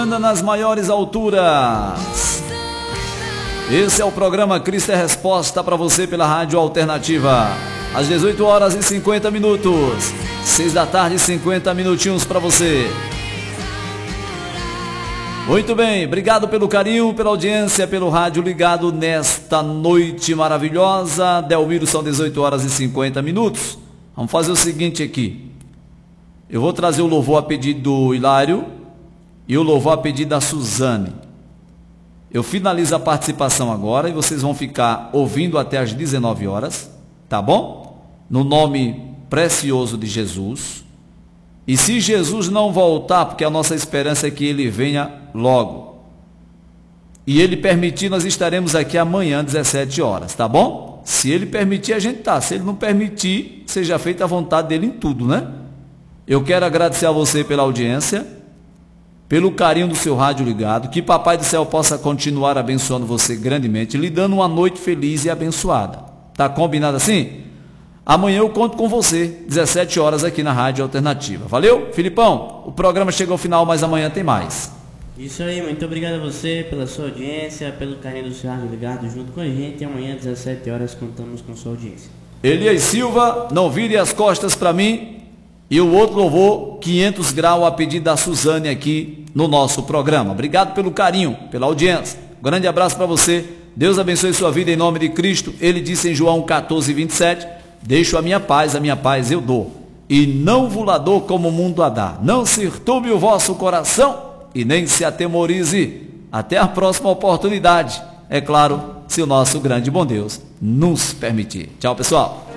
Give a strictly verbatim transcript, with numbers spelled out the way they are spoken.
Nas maiores alturas. Esse é o programa Cristo é Resposta para você pela Rádio Alternativa. Às dezoito horas e cinquenta minutos. seis da tarde, cinquenta minutinhos para você. Muito bem, obrigado pelo carinho, pela audiência, pelo rádio ligado nesta noite maravilhosa. Delmiro, são dezoito horas e cinquenta minutos. Vamos fazer o seguinte aqui. Eu vou trazer o louvor a pedido do Hilário e o louvor a pedido da Suzane. Eu finalizo a participação agora e vocês vão ficar ouvindo até às dezenove horas, tá bom? No nome precioso de Jesus. E se Jesus não voltar, porque a nossa esperança é que ele venha logo, e ele permitir, nós estaremos aqui amanhã, dezessete horas, tá bom? Se ele permitir, a gente tá. Se ele não permitir, seja feita a vontade dele em tudo, né? Eu quero agradecer a você pela audiência, pelo carinho do seu rádio ligado, que Papai do Céu possa continuar abençoando você grandemente, lhe dando uma noite feliz e abençoada. Tá combinado assim? Amanhã eu conto com você, dezessete horas aqui na Rádio Alternativa. Valeu? Filipão, o programa chegou ao final, mas amanhã tem mais. Isso aí, muito obrigado a você pela sua audiência, pelo carinho do seu rádio ligado junto com a gente. E amanhã, dezessete horas, contamos com sua audiência. Elias Silva, não vire as costas para mim. E o outro louvor, quinhentos graus, a pedido da Suzane aqui no nosso programa. Obrigado pelo carinho, pela audiência. Um grande abraço para você. Deus abençoe sua vida em nome de Cristo. Ele disse em João quatorze, vinte e sete, deixo a minha paz, a minha paz eu dou. E não vos la dou como o mundo a dá. Não se turbe o vosso coração e nem se atemorize. Até a próxima oportunidade. É claro, se o nosso grande bom Deus nos permitir. Tchau, pessoal.